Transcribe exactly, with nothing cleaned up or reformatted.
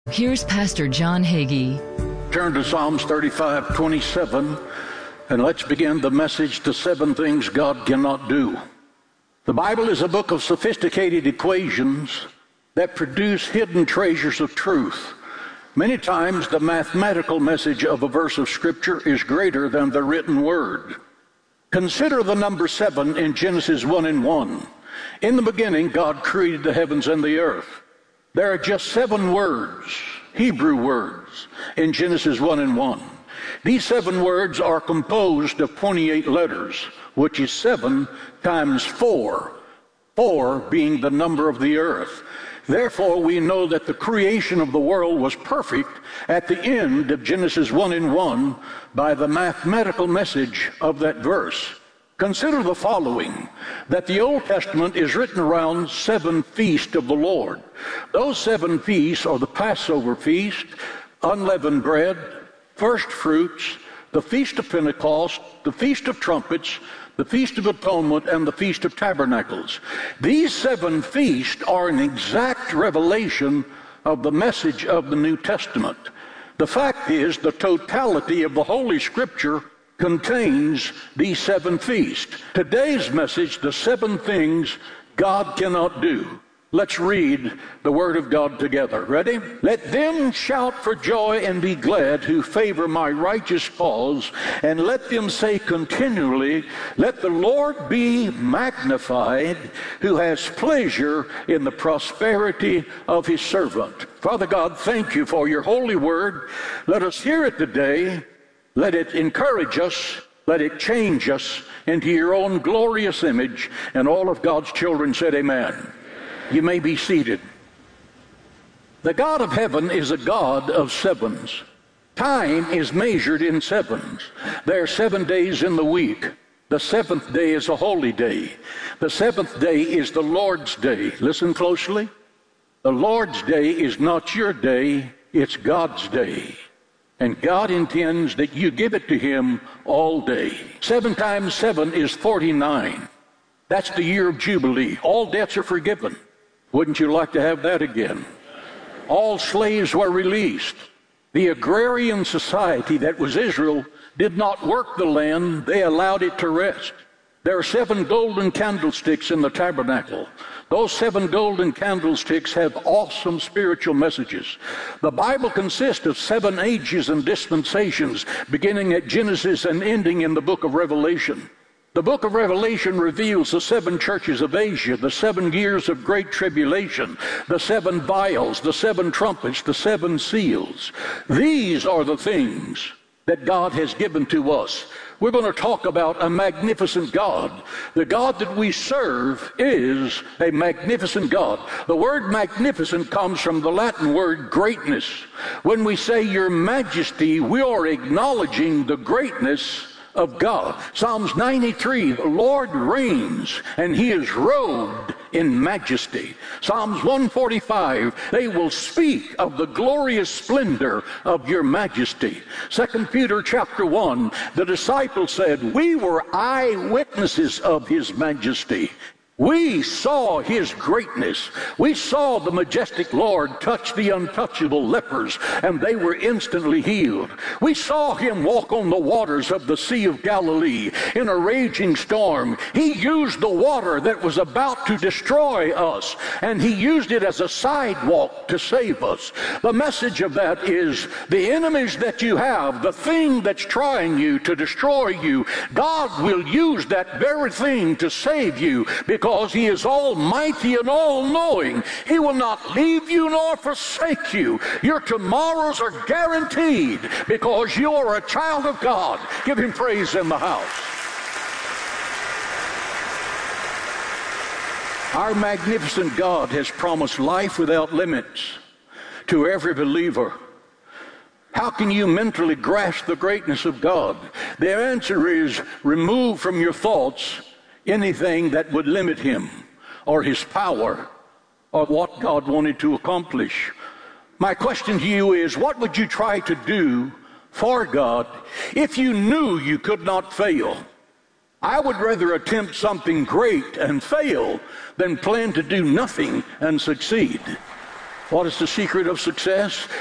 Here's Pastor John Hagee. Turn to Psalms thirty-five twenty-seven, and let's begin the message, The Seven Things God Cannot Do. The Bible is a book of sophisticated equations that produce hidden treasures of truth. Many times the mathematical message of a verse of Scripture is greater than the written word. Consider the number seven in Genesis one and one. In the beginning, God created the heavens and the earth. There are just seven words, Hebrew words, in Genesis one and one. These seven words are composed of twenty-eight letters, which is seven times four, four being the number of the earth. Therefore, we know that the creation of the world was perfect at the end of Genesis one and one by the mathematical message of that verse. Consider the following, that the Old Testament is written around seven feasts of the Lord. Those seven feasts are the Passover feast, unleavened bread, first fruits, the Feast of Pentecost, the Feast of Trumpets, the Feast of Atonement, and the Feast of Tabernacles. These seven feasts are an exact revelation of the message of the New Testament. The fact is, the totality of the Holy Scripture contains these seven feasts. Today's message, the seven things God cannot do. Let's read the Word of God together. Ready? Let them shout for joy and be glad who favor my righteous cause, and let them say continually, let the Lord be magnified, who has pleasure in the prosperity of his servant. Father God, thank you for your holy word. Let us hear it today. Let it encourage us. Let it change us into your own glorious image. And all of God's children said amen. You may be seated. The God of heaven is a God of sevens. Time is measured in sevens. There are seven days in the week. The seventh day is a holy day. The seventh day is the Lord's day. Listen closely. The Lord's day is not your day, it's God's day. And God intends that you give it to him all day. Seven times seven is forty-nine. That's the year of Jubilee. All debts are forgiven. Wouldn't you like to have that again? All slaves were released. The agrarian society that was Israel did not work the land. They allowed it to rest. There are seven golden candlesticks in the tabernacle. Those seven golden candlesticks have awesome spiritual messages. The Bible consists of seven ages and dispensations, beginning at Genesis and ending in the book of Revelation. The book of Revelation reveals the seven churches of Asia, the seven years of great tribulation, the seven vials, the seven trumpets, the seven seals. These are the things that God has given to us. We're going to talk about a magnificent God. The God that we serve is a magnificent God. The word magnificent comes from the Latin word greatness. When we say your majesty, we are acknowledging the greatness of God. Psalms ninety-three, the Lord reigns and he is robed in majesty. Psalms one forty-five, they will speak of the glorious splendor of your majesty. Second Peter chapter one, the disciples said, we were eyewitnesses of his majesty. We saw his greatness. We saw the majestic Lord touch the untouchable lepers, and they were instantly healed. We saw him walk on the waters of the Sea of Galilee in a raging storm. He used the water that was about to destroy us, and he used it as a sidewalk to save us. The message of that is the enemies that you have, the thing that's trying you to destroy you, God will use that very thing to save you, because Because he is almighty and all-knowing. He will not leave you nor forsake you. Your tomorrows are guaranteed because you are a child of God. Give him praise in the house. Our magnificent God has promised life without limits to every believer. How can you mentally grasp the greatness of God? The answer is remove from your thoughts anything that would limit him or his power or what God wanted to accomplish. My question to you is, what would you try to do for God if you knew you could not fail? I would rather attempt something great and fail than plan to do nothing and succeed. What is the secret of success?